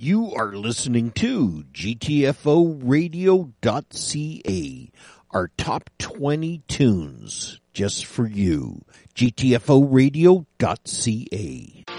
You are listening to GTFOradio.ca, our top 20 tunes just for you. GTFOradio.ca.